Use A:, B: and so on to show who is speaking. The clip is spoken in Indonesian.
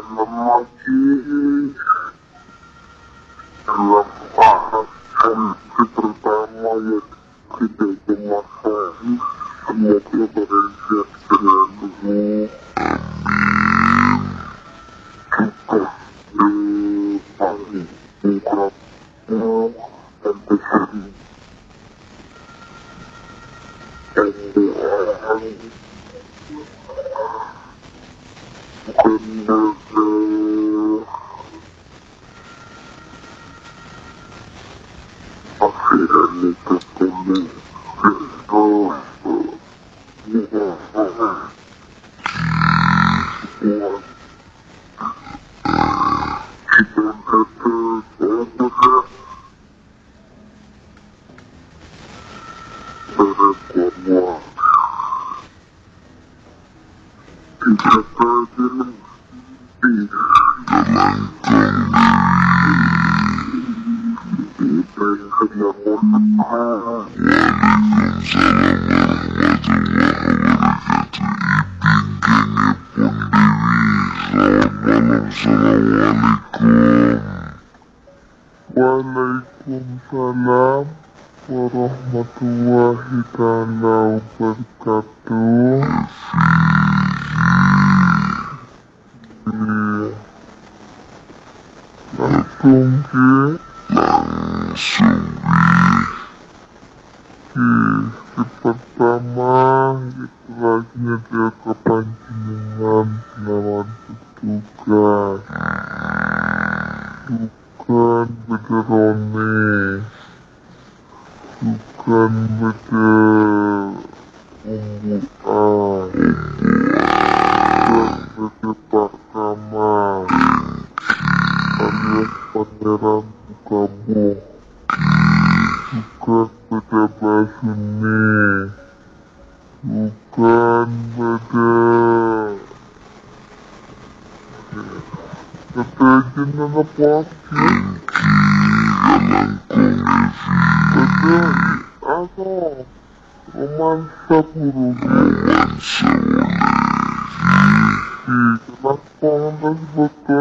A: dalam lagi dalam bahasan pertama ya kita kemasan semoga berhasil dengan kita paling ungkapnya dan besari dan doa akhirnya tertulis Waalaikumsalam warahmatullahi taala wabarakatuh. Langsung pertama itu lagi ada kepancingan selamat bertugas bukan bederone bukan beder umbuan bukan beder Pak Kamal alias Pangeran Bukabo bukan beder Basuni bukan beder deterjen apa sih? Beda apa? Romansa burugi. Kenapa harus betul?